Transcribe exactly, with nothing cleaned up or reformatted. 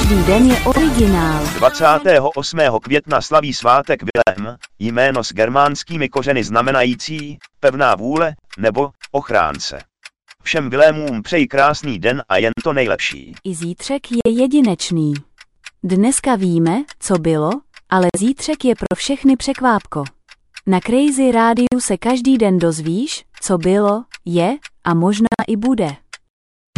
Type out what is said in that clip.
každý den je originál. dvacátého osmého května slaví svátek Vilém, jméno s germánskými kořeny znamenající pevná vůle nebo ochránce. Všem Vilémům přeji krásný den a jen to nejlepší. I zítřek je jedinečný. Dneska víme, co bylo, ale zítřek je pro všechny překvápko. Na Crazy Rádiu se každý den dozvíš, co bylo, je a možná i bude.